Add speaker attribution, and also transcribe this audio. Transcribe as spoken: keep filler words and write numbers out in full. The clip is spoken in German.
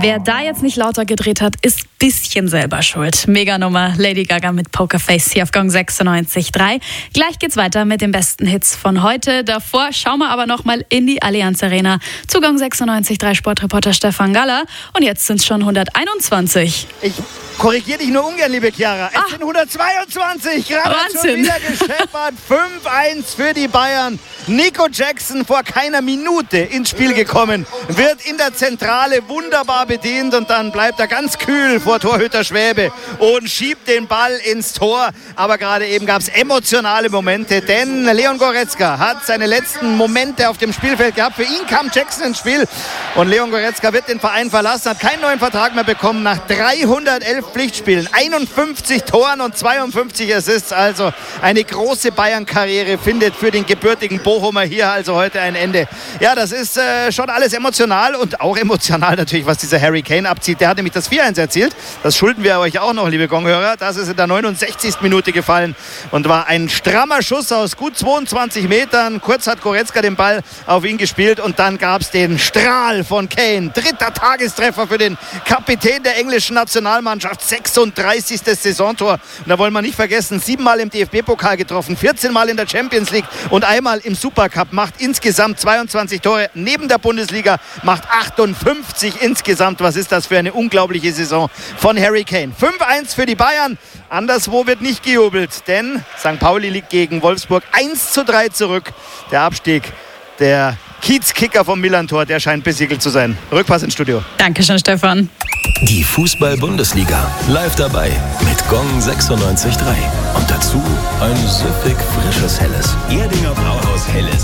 Speaker 1: Wer da jetzt nicht lauter gedreht hat, ist ein bisschen selber schuld. Mega-Nummer Lady Gaga mit Pokerface hier auf Gong sechsundneunzig Komma drei. Gleich geht's weiter mit den besten Hits von heute. Davor schauen wir aber noch mal in die Allianz Arena zu Gong sechsundneunzig Komma drei Sportreporter Stefan Galler. Und jetzt sind es schon hunderteinundzwanzig.
Speaker 2: Ich korrigiere dich nur ungern, liebe Chiara. Es
Speaker 1: Ach.
Speaker 2: sind hundertzweiundzwanzig. Gerade hat schon
Speaker 1: Wahnsinn.
Speaker 2: wieder gescheppert. fünf eins für die Bayern. Nico Jackson vor keiner Minute ins Spiel gekommen. Wird in der Zentrale wunderbar bedient und dann bleibt er ganz kühl vor Torhüter Schwäbe und schiebt den Ball ins Tor. Aber gerade eben gab es emotionale Momente, denn Leon Goretzka hat seine letzten Momente auf dem Spielfeld gehabt. Für ihn kam Jackson ins Spiel und Leon Goretzka wird den Verein verlassen, hat keinen neuen Vertrag mehr bekommen nach dreihundertelf Pflichtspielen, einundfünfzig Toren und zweiundfünfzig Assists. Also eine große Bayern-Karriere findet für den gebürtigen Bochumer hier also heute ein Ende. Ja, das ist äh, schon alles emotional und auch emotional natürlich, was dieser Harry Kane abzieht. Der hat nämlich das vier eins erzielt. Das schulden wir euch auch noch, liebe Gonghörer. Das ist in der neunundsechzigsten Minute gefallen und war ein strammer Schuss aus gut zweiundzwanzig Metern. Kurz hat Goretzka den Ball auf ihn gespielt und dann gab es den Strahl von Kane. Dritter Tagestreffer für den Kapitän der englischen Nationalmannschaft. sechsunddreißigste Saisontor. Und da wollen wir nicht vergessen, siebenmal im D F B-Pokal getroffen, vierzehn Mal in der Champions League und einmal im Supercup. Macht insgesamt zweiundzwanzig Tore neben der Bundesliga, macht achtundfünfzig insgesamt. Was ist das für eine unglaubliche Saison von Harry Kane. fünf eins für die Bayern. Anderswo wird nicht gejubelt, denn Sankt Pauli liegt gegen Wolfsburg eins zu drei zurück. Der Abstieg der Kiezkicker vom Millantor, der scheint besiegelt zu sein. Rückpass ins Studio.
Speaker 1: Dankeschön, Stefan.
Speaker 3: Die Fußball-Bundesliga live dabei mit Gong sechsundneunzig Komma drei. Und dazu ein süffig frisches Helles.
Speaker 4: Erdinger Brauhaus Helles.